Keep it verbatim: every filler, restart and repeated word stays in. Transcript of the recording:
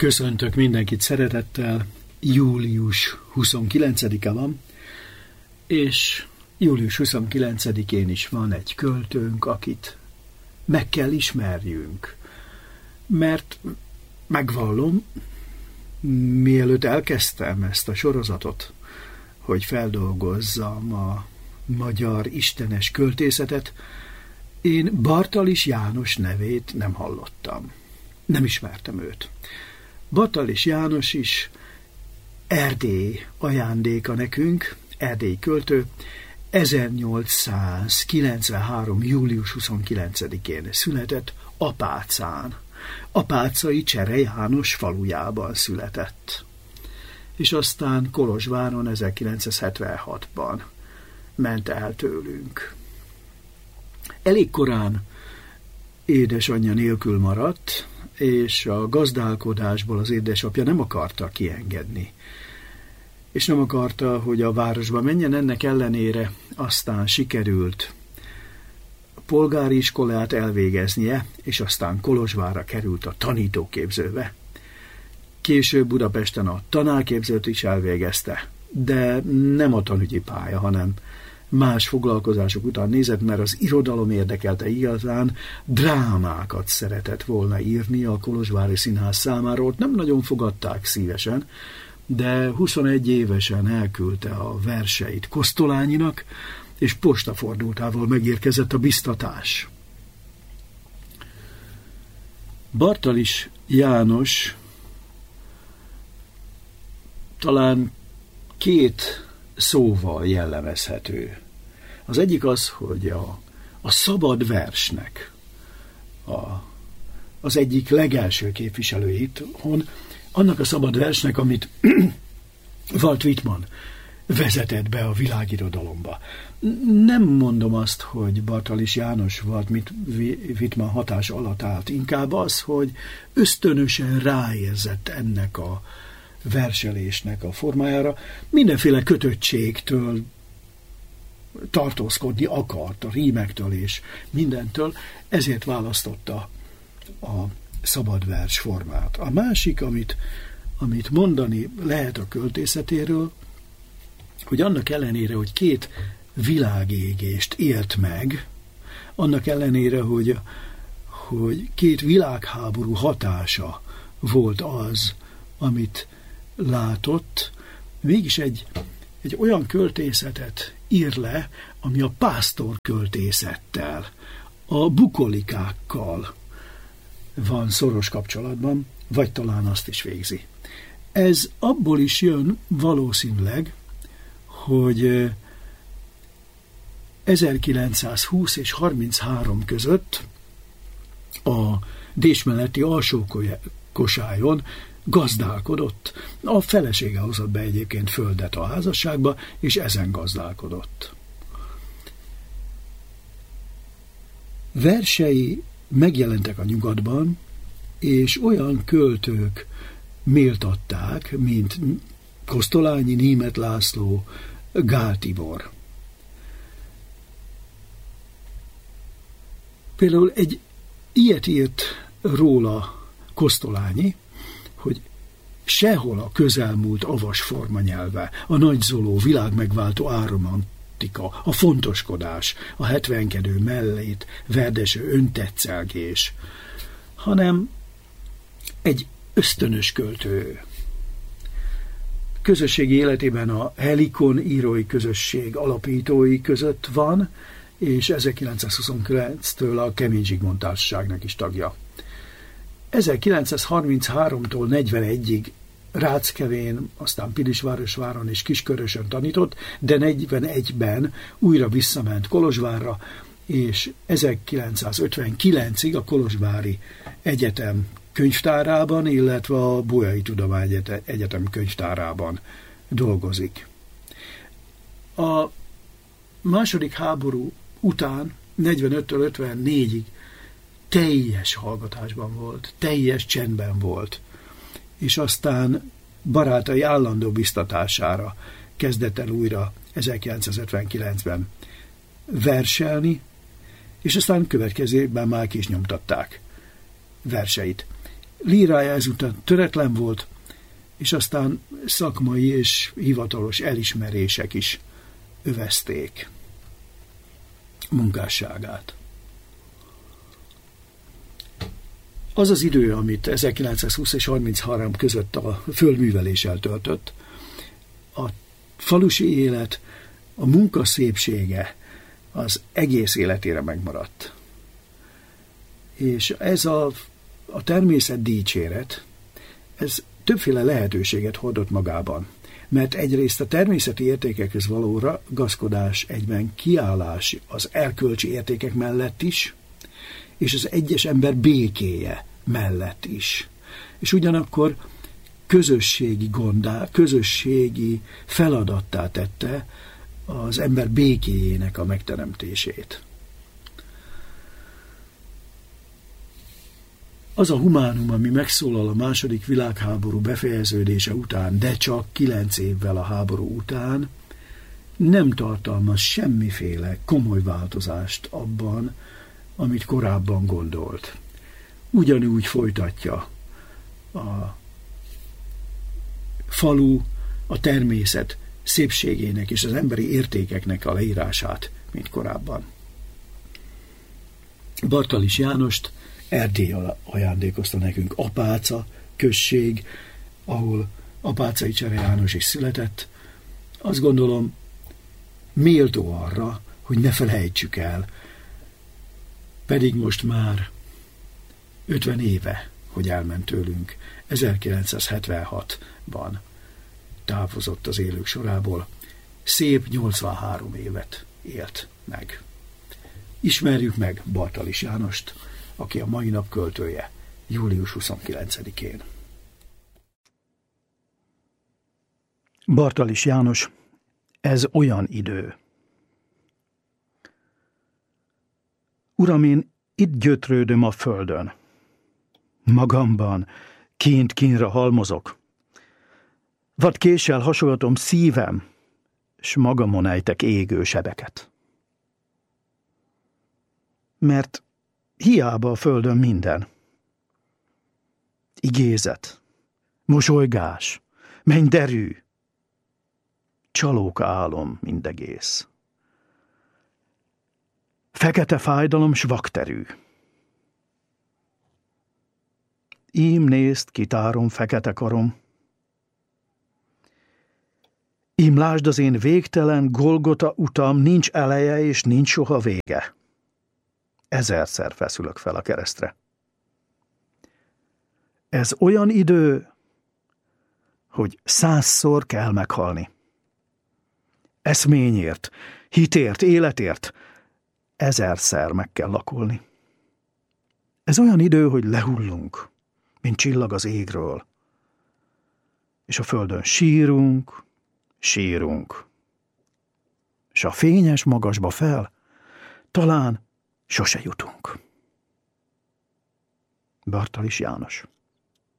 Köszöntök mindenkit szeretettel, július huszonkilencedike van, és július huszonkilencedikén is van egy költőnk, akit meg kell ismerjünk, mert megvallom, mielőtt elkezdtem ezt a sorozatot, hogy feldolgozzam a magyar istenes költészetet, én Bartalis János nevét nem hallottam. Nem ismertem őt. Bartalis János is Erdély ajándéka nekünk, erdélyi költő, ezernyolcszázkilencvenhárom. július huszonkilencedikén született Apácán. Apácai Csere János falujában született. És aztán Kolozsváron ezerkilencszázhetvenhatban ment el tőlünk. Elég korán édesanyja nélkül maradt, és a gazdálkodásból az édesapja nem akarta kiengedni. És nem akarta, hogy a városba menjen, ennek ellenére aztán sikerült a polgári iskolát elvégeznie, és aztán Kolozsvárra került a tanítóképzőbe. Később Budapesten a tanárképzőt is elvégezte, de nem a tanügyi pálya, hanem más foglalkozások után nézett, mert az irodalom érdekelte igazán, drámákat szeretett volna írni a Kolozsvári Színház számára, ott nem nagyon fogadták szívesen, de huszonegy évesen elküldte a verseit Kosztolányinak, és postafordultával megérkezett a biztatás. Bartalis János talán két szóval jellemezhető. Az egyik az, hogy a, a szabad versnek a, az egyik legelső képviselő itthon, annak a szabad versnek, amit Walt Whitman vezetett be a világirodalomba. Nem mondom azt, hogy Bartalis János Walt Whitman hatás alatt állt, inkább az, hogy ösztönösen ráérzett ennek a verselésnek a formájára, mindenféle kötöttségtől tartózkodni akart, a rímektől és mindentől, ezért választotta a szabadvers formát. A másik, amit, amit mondani lehet a költészetéről, hogy annak ellenére, hogy két világégést élt meg, annak ellenére, hogy, hogy két világháború hatása volt az, amit látott, mégis egy, egy olyan költészetet ír le, ami a pásztor költészettel, a bukolikákkal van szoros kapcsolatban, vagy talán azt is végzi. Ez abból is jön valószínűleg, hogy ezerkilencszázhúsz és harminchárom között a Dés melletti alsó Kosályon gazdálkodott. A felesége hozott be egyébként földet a házasságba, és ezen gazdálkodott. Versei megjelentek a nyugatban, és olyan költők méltatták, mint Kosztolányi, Németh László, Gál Tibor. Például egy ilyet írt róla Kosztolányi, hogy sehol a közelmúlt avas formanyelve, a nagyzoló, világmegváltó áromantika, a fontoskodás, a hetvenkedő mellét, verdeső öntetszelgés, hanem egy ösztönös költő. Közösségi életében a Helikon írói közösség alapítói között van, és ezerkilencszázhuszonkilenctől a Kemény Zsigmond Társaságnak is tagja. ezerkilencszázharmincháromtól negyvenegyig Ráckevén, aztán Pilisvárosváron és Kiskörösön tanított, de negyvenegyben újra visszament Kolozsvárra, és ezerkilencszázötvenkilencig a Kolozsvári Egyetem könyvtárában, illetve a Bolyai Tudományegyetem könyvtárában dolgozik. A második háború után, negyvenöttől ötvennégyig teljes hallgatásban volt, teljes csendben volt, és aztán barátai állandó biztatására kezdett el újra ezerkilencszázötvenkilencben verselni, és aztán következő évben már ki is nyomtatták verseit. Lírája ezután töretlen volt, és aztán szakmai és hivatalos elismerések is övezték munkásságát. Az az idő, amit ezerkilencszázhúsz és harminchárom között a földműveléssel töltött, a falusi élet, a munka szépsége az egész életére megmaradt. És ez a, a természet dicséret, ez többféle lehetőséget hordott magában, mert egyrészt a természeti értékekhez való ragaszkodás, egyben kiállás az erkölcsi értékek mellett is, és az egyes ember békéje mellett is. És ugyanakkor közösségi gondá, közösségi feladattá tette az ember békéjének a megteremtését. Az a humánum, ami megszólal a második világháború befejeződése után, de csak kilenc évvel a háború után, nem tartalmaz semmiféle komoly változást abban, amit korábban gondolt. Ugyanúgy folytatja a falu, a természet szépségének és az emberi értékeknek a leírását, mint korábban. Bartalis Jánost Erdély ajándékozta nekünk, Apáca község, ahol Apácai Csere János is született. Azt gondolom, méltó arra, hogy ne felejtsük el, pedig most már ötven éve, hogy elment tőlünk, ezerkilencszázhetvenhatban távozott az élők sorából, szép nyolcvanhárom évet élt meg. Ismerjük meg Bartalis Jánost, aki a mai nap költője, július huszonkilencedikén. Bartalis János, ez olyan idő. Uram, én itt gyötrődöm a földön. Magamban kint kínra halmozok. Vad késsel hasogatom szívem, s magamon ejtek égő sebeket. Mert hiába a földön minden. Igézet, mosolygás, mennyderű, csalóka álom mindegész. Fekete fájdalom s vakterű. Ím nézd, kitárom fekete karom. Ím lásd az én végtelen Golgota utam, nincs eleje és nincs soha vége. Ezerszer feszülök fel a keresztre. Ez olyan idő, hogy százszor kell meghalni. Eszményért, hitért, életért ezerszer meg kell lakolni. Ez olyan idő, hogy lehullunk, mint csillag az égről, és a földön sírunk, sírunk, és a fényes magasba fel talán sose jutunk. Bartalis János.